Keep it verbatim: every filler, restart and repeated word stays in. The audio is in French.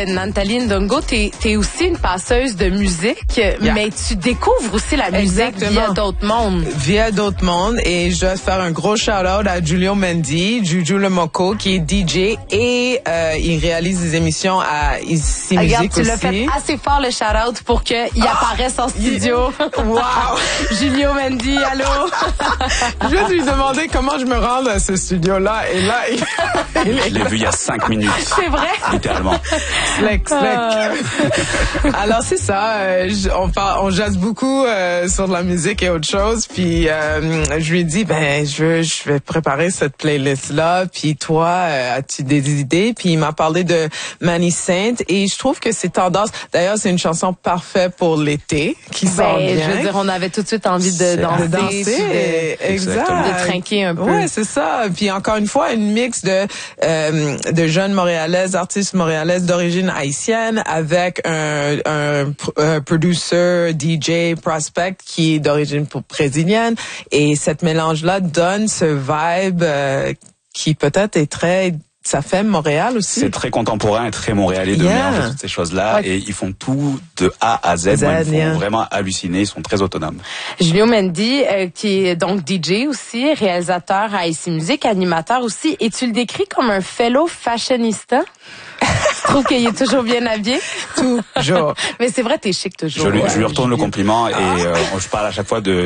disais, Nathalie Ndongo, t'es, t'es aussi une passeuse de musique, yeah. mais tu découvres aussi la musique Exactement. via d'autres mondes. Via d'autres mondes, et je dois faire un gros shout-out à Julio Mendy, Juju Le Moco, qui est D J, et euh, il réalise des émissions à Ici Regarde, Musique tu aussi. l'as fait assez fort le shout-out pour qu'il oh, apparaisse en studio. Yeah. Wow! Julio Mendy, allô? Je vais lui demander comment je me rends à ce studio-là, et là, il... Je l'ai vu il y a cinq minutes. C'est vrai? Littéralement. Slack, slack. Alors, c'est ça. Euh, on parle, on jase beaucoup euh, sur de la musique et autre chose. Puis, euh, je lui ai dit, ben, je veux, je vais préparer cette playlist-là. Puis, toi, euh, as-tu des idées? Puis, il m'a parlé de Manny Saint. Et je trouve que c'est tendance. D'ailleurs, c'est une chanson parfaite pour l'été, qui ben, sort bien. Je veux dire, on avait tout de suite envie de danser. De danser, de, exact. De trinquer un peu. Ouais, c'est ça. Puis, encore une fois, une mix de euh, de jeunes montréalaises, artistes montréalaises d'origine haïtienne, avec un, un, un producer, D J, prospect qui est d'origine brésilienne. Et cette mélange-là donne ce vibe euh, qui peut-être est très... Ça fait Montréal aussi. C'est très contemporain et très montréalais de yeah. mélanger toutes ces choses-là. Ouais. Et ils font tout de A à Z. Z Moi, ils me font yeah. vraiment halluciner. Ils sont très autonomes. Julio Mendy, euh, qui est donc D J aussi, réalisateur à Ici Musique, animateur aussi. Et tu le décris comme un fellow fashionista. Je trouve qu'il est toujours bien habillé. Toujours. Mais c'est vrai, t'es chic toujours. Je lui, je lui retourne le compliment et euh, je parle à chaque fois de